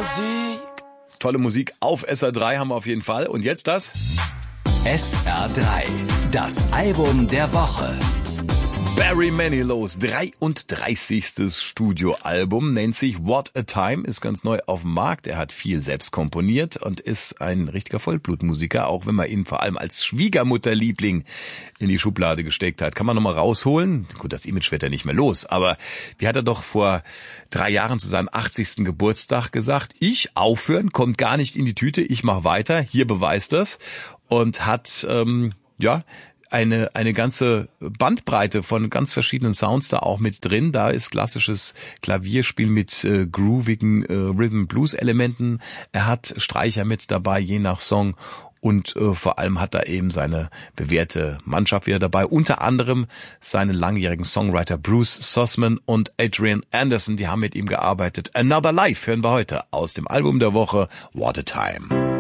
Tolle Musik auf SR3 haben wir auf jeden Fall. Und jetzt das? SR3, das Album der Woche. Barry Manilow's 33. Studioalbum nennt sich What a Time, ist ganz neu auf dem Markt. Er hat viel selbst komponiert und ist ein richtiger Vollblutmusiker, auch wenn man ihn vor allem als Schwiegermutterliebling in die Schublade gesteckt hat. Kann man nochmal rausholen? Gut, das Image wird ja nicht mehr los, aber wie hat er doch vor 3 Jahren zu seinem 80. Geburtstag gesagt, ich aufhören, kommt gar nicht in die Tüte, ich mach weiter, hier beweist das. Und hat, eine ganze Bandbreite von ganz verschiedenen Sounds da auch mit drin. Da ist klassisches Klavierspiel mit groovigen Rhythm-Blues-Elementen. Er hat Streicher mit dabei, je nach Song. Und vor allem hat er eben seine bewährte Mannschaft wieder dabei. Unter anderem seinen langjährigen Songwriter Bruce Sussman und Adrian Anderson. Die haben mit ihm gearbeitet. Another Life hören wir heute aus dem Album der Woche What a Time.